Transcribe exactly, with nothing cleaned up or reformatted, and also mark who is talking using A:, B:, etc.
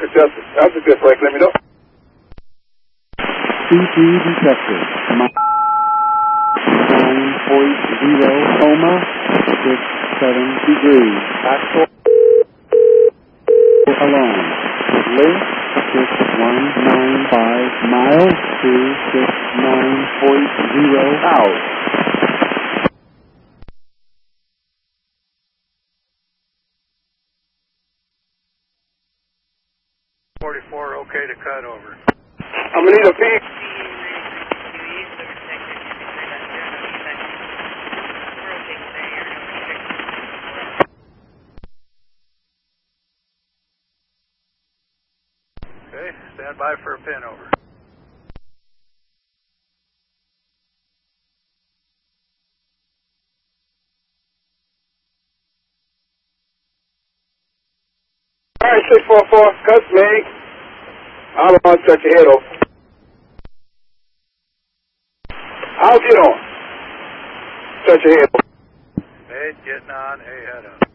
A: adjusted. That's a good break. Let me know.
B: C P detected. nine point zero, coma, six seven degrees. Actual alarm. Link six one nine five miles to six nine point zero out.
C: forty-four, okay to cut over.
A: I'm going to need a peak.
C: Okay, stand by for a pin over.
A: All right, six four four, cuts me. I'm on, stretch your head over. I'll get on. Stretch your head over.
C: Eight, getting on, hey, head up.